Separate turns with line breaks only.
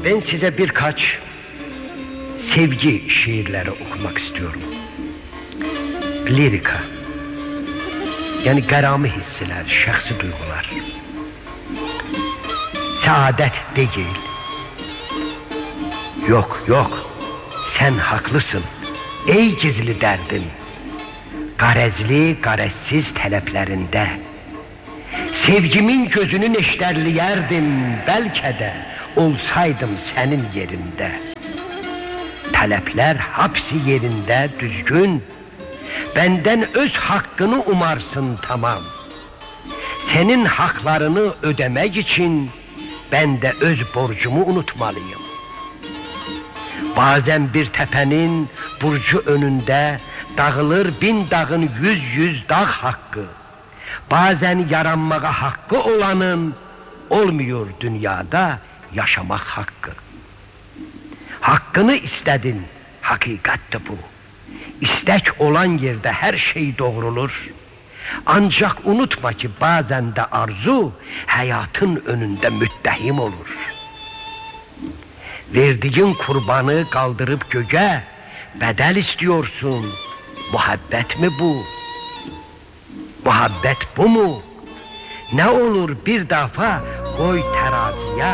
Ben size birkaç sevgi şiirleri okumak istiyorum. Lirika. Yani qərami hisslər, şəxsi duyğular. Səadət deyil. Yok, sen haklısın. Ey gizli dərdin. Qarəzli, qarəzsiz tələblərində. Sevgimin gözünü neştərləyərdim, bəlkə də olsaydım sənin yerində. Tələblər hapsi yerində düzgün. Benden öz hakkını umarsın tamam. Senin haklarını ödemek için ben de öz borcumu unutmalıyım. Bazen bir tepenin burcu önünde dağılır 1000 dağın 100 dağ hakkı. Bazen yaranmağa hakkı olanın olmuyor dünyada yaşamak hakkı. Hakkını istedin, hakikattı bu. İstek olan yerde her şey doğrulur. Ancak unutma ki bazen de arzu hayatın önünde müttehim olur. Verdiğin kurbanı kaldırıp göğe bedel istiyorsun. Muhabbet mi bu? Muhabbet bu mu? Ne olur bir defa koy teraziye